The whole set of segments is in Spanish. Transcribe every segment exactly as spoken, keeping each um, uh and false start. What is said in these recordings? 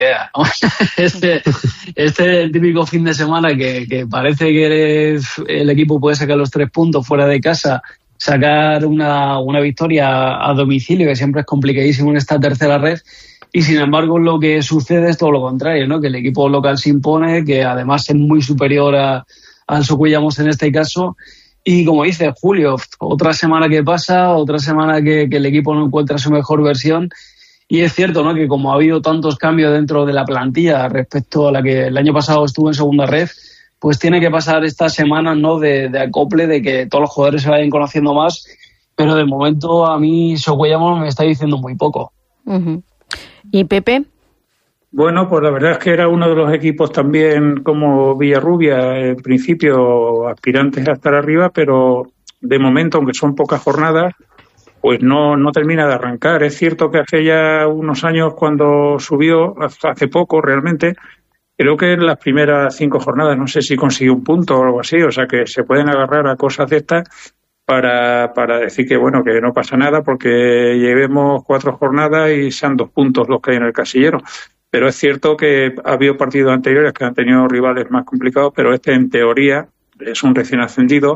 idea, ¿no? Este, este es el típico fin de semana que, que parece que el equipo puede sacar los tres puntos fuera de casa, sacar una, una victoria a domicilio, que siempre es complicadísimo en esta tercera red, y sin embargo lo que sucede es todo lo contrario, ¿no? Que el equipo local se impone, que además es muy superior a, al Socuellamos en este caso. Y como dice Julio, otra semana que pasa, otra semana que, que el equipo no encuentra su mejor versión. Y es cierto, ¿no?, que como ha habido tantos cambios dentro de la plantilla respecto a la que el año pasado estuvo en segunda red, pues tiene que pasar estas semanas, ¿no?, de, de acople, de que todos los jugadores se vayan conociendo más. Pero de momento a mí Socuellamos me está diciendo muy poco. Uh-huh. ¿Y Pepe? Bueno, pues la verdad es que era uno de los equipos también como Villarrubia, en principio aspirantes a estar arriba, pero de momento, aunque son pocas jornadas, pues no, no termina de arrancar. Es cierto que hace ya unos años cuando subió, hace poco realmente, creo que en las primeras cinco jornadas, no sé si consiguió un punto o algo así, o sea que se pueden agarrar a cosas de estas para, para decir que bueno, que no pasa nada porque llevemos cuatro jornadas y sean dos puntos los que hay en el casillero. Pero es cierto que ha habido partidos anteriores que han tenido rivales más complicados, pero este en teoría es un recién ascendido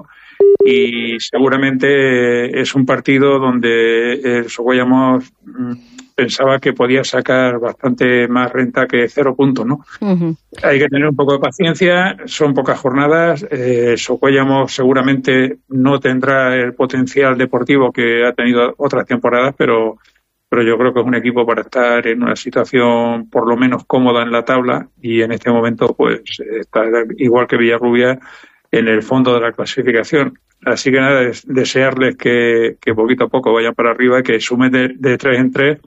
y seguramente es un partido donde el Socuellamos pensaba que podía sacar bastante más renta que cero puntos, ¿no? Uh-huh. Hay que tener un poco de paciencia, son pocas jornadas, eh, Socuellamos seguramente no tendrá el potencial deportivo que ha tenido otras temporadas, pero pero yo creo que es un equipo para estar en una situación por lo menos cómoda en la tabla y en este momento pues está igual que Villarrubia en el fondo de la clasificación. Así que nada, es desearles que, que poquito a poco vayan para arriba y que sumen de, de tres en tres,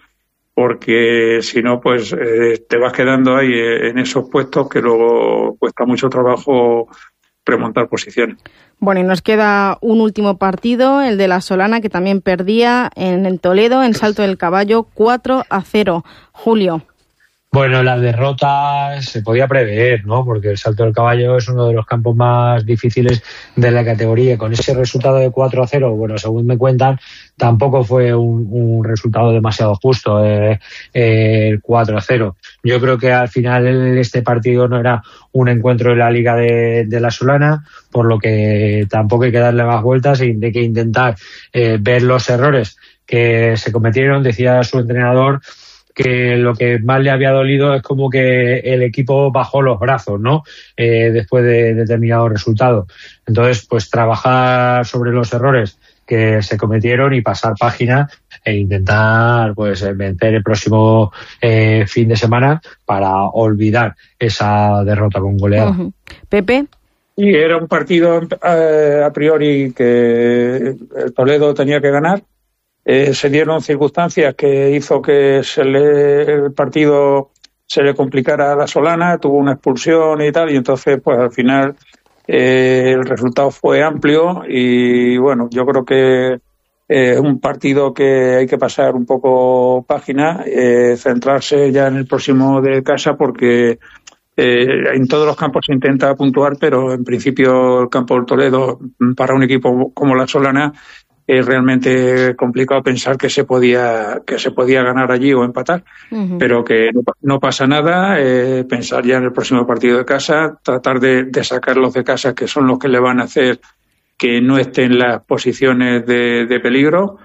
porque si no pues eh, te vas quedando ahí en esos puestos que luego cuesta mucho trabajo remontar posiciones. Bueno, y nos queda un último partido, el de la Solana, que también perdía en el Toledo, en Salto del Caballo, cuatro a cero. Julio. Bueno, la derrota se podía prever, ¿no? Porque el Salto del Caballo es uno de los campos más difíciles de la categoría. Con ese resultado de cuatro a cero, bueno, según me cuentan, tampoco fue un, un resultado demasiado justo, eh, eh, el cuatro a cero. Yo creo que al final este partido no era un encuentro de la Liga de, de la Solana, por lo que tampoco hay que darle más vueltas y hay que intentar eh, ver los errores que se cometieron. Decía su entrenador que lo que más le había dolido es como que el equipo bajó los brazos, ¿no? Eh, después de determinado resultado. Entonces, pues trabajar sobre los errores que se cometieron y pasar página e intentar pues vencer el próximo eh, fin de semana para olvidar esa derrota con goleada. Uh-huh. Pepe. Y era un partido eh, a priori que el Toledo tenía que ganar. Eh, se dieron circunstancias que hizo que se le, el partido se le complicara a la Solana, tuvo una expulsión y tal, y entonces pues al final eh, el resultado fue amplio y bueno, yo creo que es eh, un partido que hay que pasar un poco página, eh, centrarse ya en el próximo de casa porque eh, en todos los campos se intenta puntuar, pero en principio el campo del Toledo para un equipo como la Solana es realmente complicado pensar que se podía que se podía ganar allí o empatar, uh-huh. Pero que no, no pasa nada, eh, pensar ya en el próximo partido de casa, tratar de, de sacarlos de casa, que son los que le van a hacer que no estén en las posiciones de, de peligro,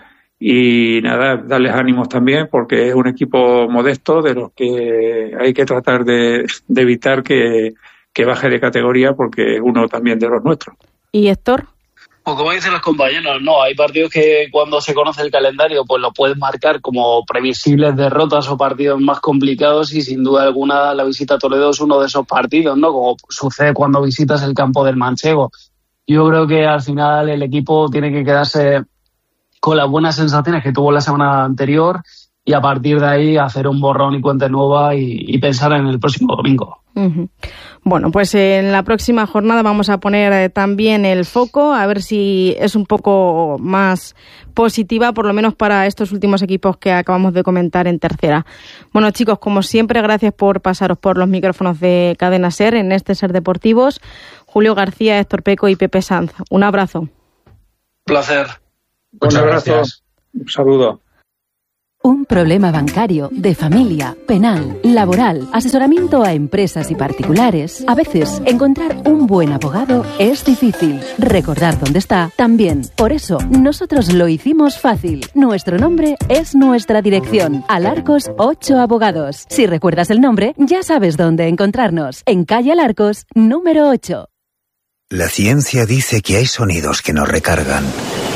y nada, darles ánimos también, porque es un equipo modesto de los que hay que tratar de, de evitar que, que baje de categoría, porque es uno también de los nuestros. ¿Y Héctor? O como dicen los compañeros, no, hay partidos que cuando se conoce el calendario pues lo pueden marcar como previsibles derrotas o partidos más complicados, y sin duda alguna la visita a Toledo es uno de esos partidos, ¿no? Como sucede cuando visitas el campo del Manchego. Yo creo que al final el equipo tiene que quedarse con las buenas sensaciones que tuvo la semana anterior y a partir de ahí hacer un borrón y cuenta nueva y, y pensar en el próximo domingo. Uh-huh. Bueno, pues en la próxima jornada vamos a poner eh, también el foco, a ver si es un poco más positiva, por lo menos para estos últimos equipos que acabamos de comentar en tercera. Bueno, chicos, como siempre, gracias por pasaros por los micrófonos de Cadena SER en este SER Deportivos. Julio García, Héctor Peco y Pepe Sanz. Un abrazo. Un placer. Un abrazo. Un saludo. Un problema bancario, de familia, penal, laboral, asesoramiento a empresas y particulares. A veces, encontrar un buen abogado es difícil. Recordar dónde está también. Por eso, nosotros lo hicimos fácil. Nuestro nombre es nuestra dirección. Alarcos ocho Abogados. Si recuerdas el nombre, ya sabes dónde encontrarnos. En calle Alarcos, número ocho. La ciencia dice que hay sonidos que nos recargan.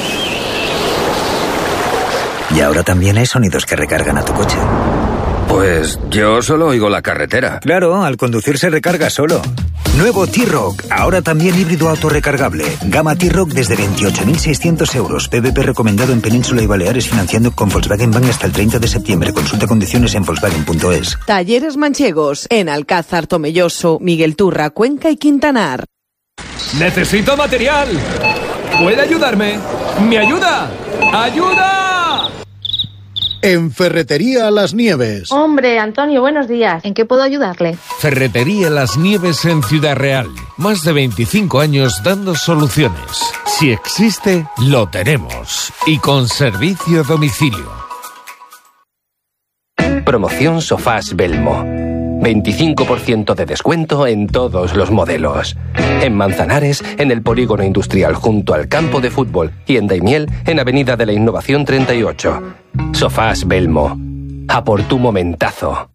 Y ahora también hay sonidos que recargan a tu coche. Pues yo solo oigo la carretera. Claro, al conducir se recarga solo. Nuevo T-Roc, ahora también híbrido autorrecargable. Gama T-Roc desde veintiocho mil seiscientos euros. P V P recomendado en Península y Baleares, financiando con Volkswagen Bank hasta el treinta de septiembre. Consulta condiciones en volkswagen punto es. Talleres Manchegos, en Alcázar, Tomelloso, Miguel Turra, Cuenca y Quintanar. ¡Necesito material! ¿Puede ayudarme? ¿Me ayuda? ¡Ayuda! En Ferretería Las Nieves. Hombre, Antonio, buenos días. ¿En qué puedo ayudarle? Ferretería Las Nieves en Ciudad Real. Más de veinticinco años dando soluciones. Si existe, lo tenemos. Y con servicio a domicilio. Promoción Sofás Belmo. veinticinco por ciento de descuento en todos los modelos. En Manzanares, en el Polígono Industrial junto al campo de fútbol, y en Daimiel, en Avenida de la Innovación treinta y ocho. Sofás Belmo. A por tu momentazo.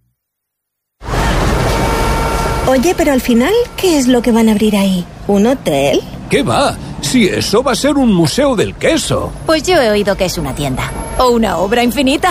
Oye, pero al final, ¿qué es lo que van a abrir ahí? ¿Un hotel? ¿Qué va? Si eso va a ser un museo del queso. Pues yo he oído que es una tienda. O una obra infinita.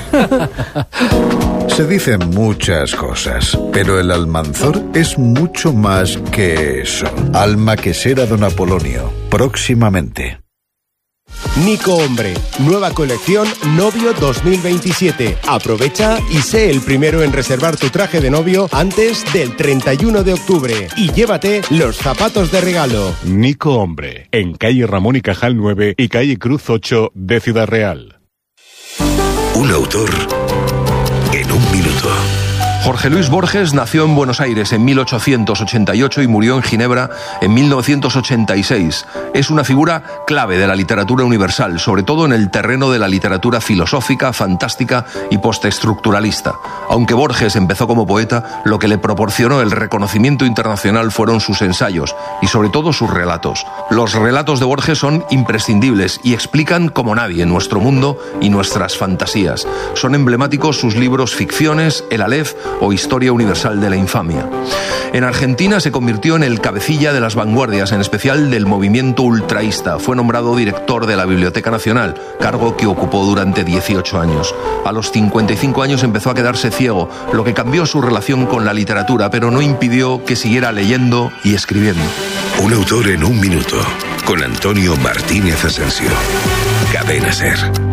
Se dicen muchas cosas, pero el Almanzor es mucho más que eso. Alma quesera Don Apolonio. Próximamente. Nico Hombre, nueva colección Novio dos mil veintisiete. Aprovecha y sé el primero en reservar tu traje de novio antes del treinta y uno de octubre. Y llévate los zapatos de regalo. Nico Hombre, en calle Ramón y Cajal nueve y calle Cruz ocho de Ciudad Real. Un autor en un minuto. Jorge Luis Borges nació en Buenos Aires en mil ochocientos ochenta y ocho y murió en Ginebra en mil novecientos ochenta y seis. Es una figura clave de la literatura universal, sobre todo en el terreno de la literatura filosófica, fantástica y postestructuralista. Aunque Borges empezó como poeta, lo que le proporcionó el reconocimiento internacional fueron sus ensayos y sobre todo sus relatos. Los relatos de Borges son imprescindibles y explican como nadie nuestro mundo y nuestras fantasías. Son emblemáticos sus libros Ficciones, El Aleph o Historia Universal de la Infamia. En Argentina se convirtió en el cabecilla de las vanguardias, en especial del movimiento ultraísta. Fue nombrado director de la Biblioteca Nacional, cargo que ocupó durante dieciocho años. A los cincuenta y cinco años empezó a quedarse ciego, lo que cambió su relación con la literatura, pero no impidió que siguiera leyendo y escribiendo. Un autor en un minuto, con Antonio Martínez Asensio. Cadena SER.